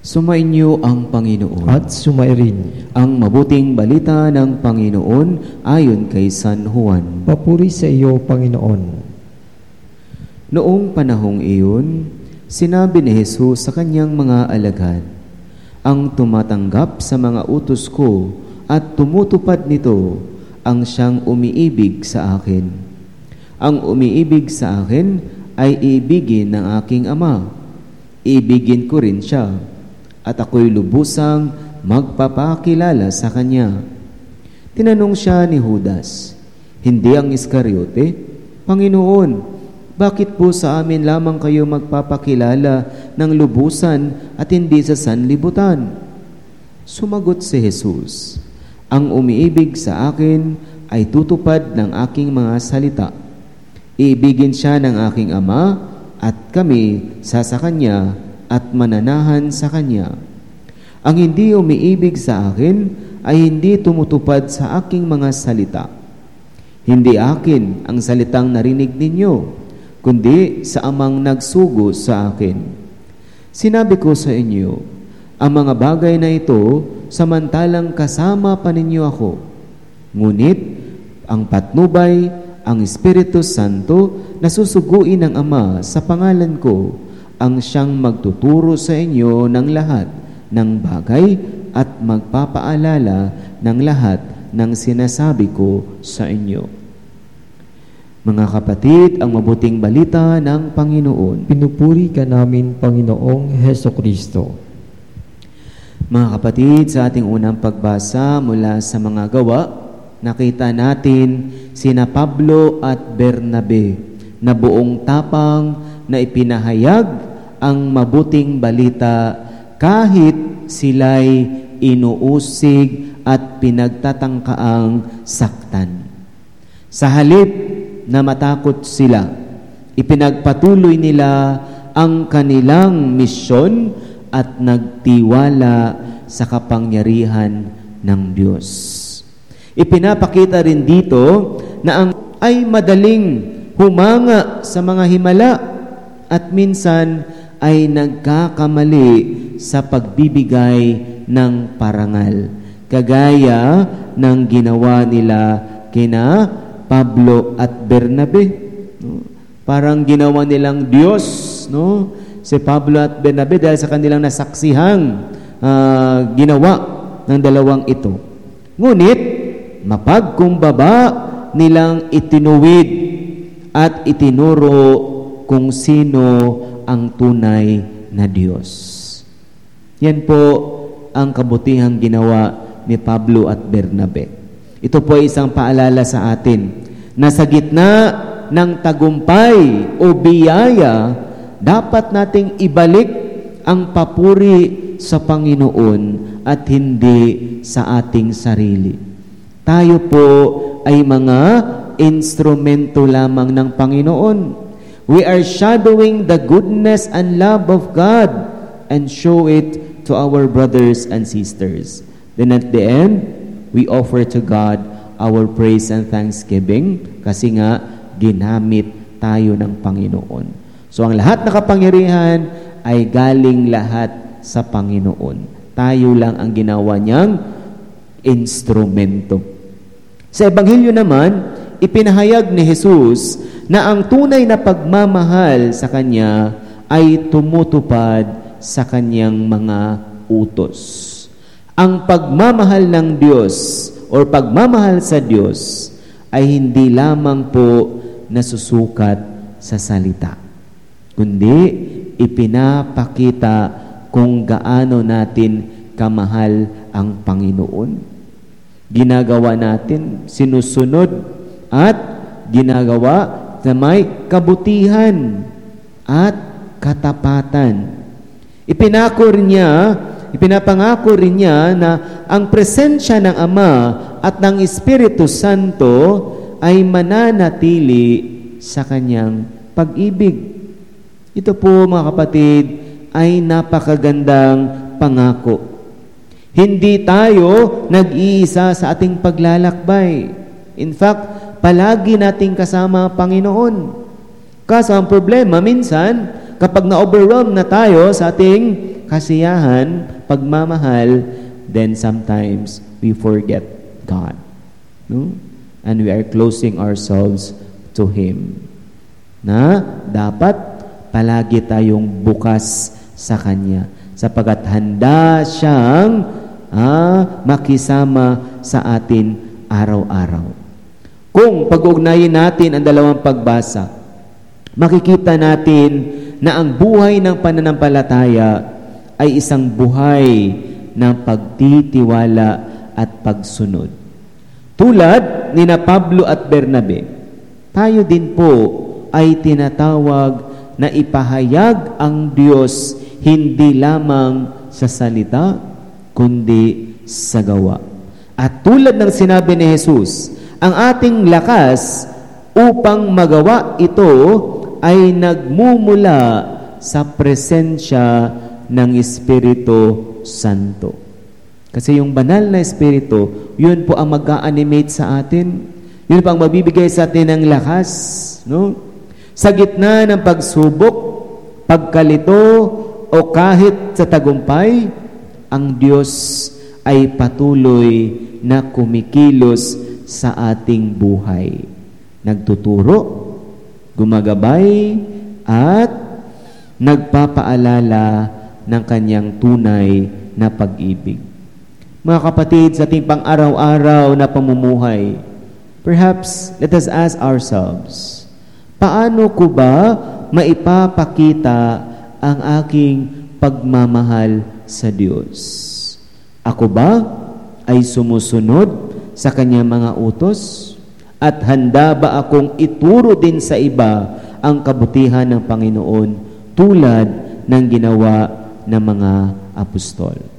Sumainyo ang Panginoon. At sumairin. Ang mabuting balita ng Panginoon ayon kay San Juan. Papuri sa iyo, Panginoon. Noong panahong iyon, sinabi ni Jesus sa kanyang mga alagad, ang tumatanggap sa mga utos ko at tumutupad nito, ang siyang umiibig sa akin. Ang umiibig sa akin ay iibigin ng aking Ama. Iibigin ko rin siya. At ako'y lubusang magpapakilala sa kanya. Tinanong siya ni Judas, hindi ang Iscariote, Panginoon, bakit po sa amin lamang kayo magpapakilala ng lubusan at hindi sa sanlibutan? Sumagot si Jesus, ang umiibig sa akin ay tutupad ng aking mga salita. Iibigin siya ng aking Ama at kami sa kanya at mananahan sa kanya. Ang hindi umiibig sa akin ay hindi tumutupad sa aking mga salita. Hindi akin ang salitang narinig ninyo, kundi sa Amang nagsugo sa akin. Sinabi ko sa inyo, ang mga bagay na ito samantalang kasama pa ninyo ako. Ngunit ang patnubay, ang Espiritu Santo na susuguin ng Ama sa pangalan ko, ang siyang magtuturo sa inyo ng lahat ng bagay at magpapaalala ng lahat ng sinasabi ko sa inyo. Mga kapatid, ang mabuting balita ng Panginoon. Pinupuri ka namin, Panginoong Hesukristo. Mga kapatid, sa ating unang pagbasa mula sa mga gawa, nakita natin sina Pablo at Bernabe na buong tapang na ipinahayag ang mabuting balita kahit sila'y inuusig at pinagtatangkaang saktan. Sa halip na matakot sila, ipinagpatuloy nila ang kanilang misyon at nagtiwala sa kapangyarihan ng Diyos. Ipinapakita rin dito na ang ay madaling humanga sa mga himala at minsan ay nagkakamali sa pagbibigay ng parangal, kagaya ng ginawa nila kina Pablo at Bernabe. Parang ginawa nilang Diyos, no? Si Pablo at Bernabe dahil sa kanilang nasaksihang ginawa ng dalawang ito. Ngunit mapagkumbaba nilang itinuwid at itinuro kung sino ang tunay na Diyos. Yan po ang kabutihang ginawa ni Pablo at Bernabe. Ito po ay isang paalala sa atin na sa gitna ng tagumpay o biyaya, dapat nating ibalik ang papuri sa Panginoon at hindi sa ating sarili. Tayo po ay mga instrumento lamang ng Panginoon. We are shadowing the goodness and love of God and show it to our brothers and sisters. Then at the end, we offer to God our praise and thanksgiving kasi nga ginamit tayo ng Panginoon. So ang lahat na kapangyarihan ay galing lahat sa Panginoon. Tayo lang ang ginawa niyang instrumento. Sa Ebanghelyo naman, ipinahayag ni Jesus na ang tunay na pagmamahal sa Kanya ay tumutupad sa Kanyang mga utos. Ang pagmamahal ng Diyos o pagmamahal sa Diyos ay hindi lamang po nasusukat sa salita, kundi ipinapakita kung gaano natin kamahal ang Panginoon. Ginagawa natin, sinusunod at ginagawa na may kabutihan at katapatan. Ipinapangako rin niya na ang presensya ng Ama at ng Espiritu Santo ay mananatili sa Kanyang pag-ibig. Ito po, mga kapatid, ay napakagandang pangako. Hindi tayo nag-iisa sa ating paglalakbay. In fact, palagi nating kasama ang Panginoon. Kaso ang problema, minsan, kapag na-overwhelm na tayo sa ating kasiyahan, pagmamahal, then sometimes we forget God. No? And we are closing ourselves to Him. Na dapat palagi tayong bukas sa Kanya, sapagat handa siyang makisama sa atin araw-araw. Kung pag-ugnayin natin ang dalawang pagbasa, makikita natin na ang buhay ng pananampalataya ay isang buhay ng pagtitiwala at pagsunod. Tulad ni na Pablo at Bernabe, tayo din po ay tinatawag na ipahayag ang Diyos hindi lamang sa salita, kundi sa gawa. At tulad ng sinabi ni Jesus, ang ating lakas upang magawa ito ay nagmumula sa presensya ng Espiritu Santo. Kasi yung banal na Espiritu, yun po ang mag-a-animate sa atin. Yun po ang mabibigay sa atin ng lakas. No? Sa gitna ng pagsubok, pagkalito, o kahit sa tagumpay, ang Diyos ay patuloy na kumikilos sa ating buhay. Nagtuturo, gumagabay, at nagpapaalala ng kanyang tunay na pag-ibig. Mga kapatid, sa ating pang-araw-araw na pamumuhay, perhaps let us ask ourselves, paano ko ba maipapakita ang aking pagmamahal sa Diyos? Ako ba ay sumusunod sa kanyang mga utos? At handa ba akong ituro din sa iba ang kabutihan ng Panginoon tulad ng ginawa ng mga apostol?